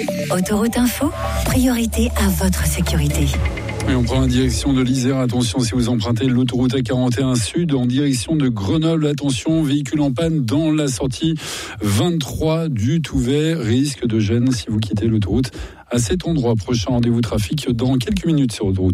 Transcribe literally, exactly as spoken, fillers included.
Autoroute Info, priorité à votre sécurité. Et on prend la direction de l'Isère. Attention, si vous empruntez l'autoroute A quarante et un Sud en direction de Grenoble, attention, véhicule en panne dans la sortie vingt-trois du Tout-Vert. Risque de gêne si vous quittez l'autoroute à cet endroit. Prochain rendez-vous trafic dans quelques minutes sur Autoroute.